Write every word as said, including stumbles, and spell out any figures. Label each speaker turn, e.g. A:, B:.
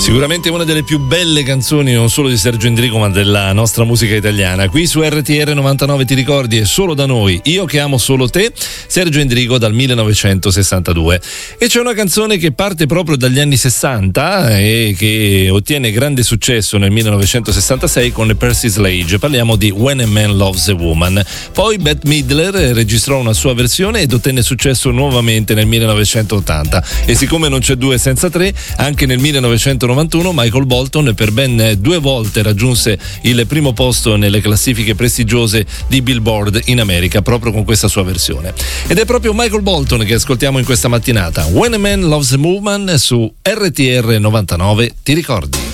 A: Sicuramente una delle più belle canzoni non solo di Sergio Endrigo ma della nostra musica italiana. Qui su R T R novantanove ti ricordi è Solo da noi, io che amo solo te, Sergio Endrigo dal millenovecentosessantadue. E c'è una canzone che parte proprio dagli anni sessanta e che ottiene grande successo nel millenovecentosessantasei con Percy Sledge. Parliamo di When a Man Loves a Woman. Poi Bette Midler registrò una sua versione ed ottenne successo nuovamente nel millenovecentottanta. E siccome non c'è due senza tre, anche nel millenovecentonovantuno Michael Bolton per ben due volte raggiunse il primo posto nelle classifiche prestigiose di Billboard in America proprio con questa sua versione. Ed è proprio Michael Bolton che ascoltiamo in questa mattinata. When a Man Loves a Woman su R T R novantanove, ti ricordi?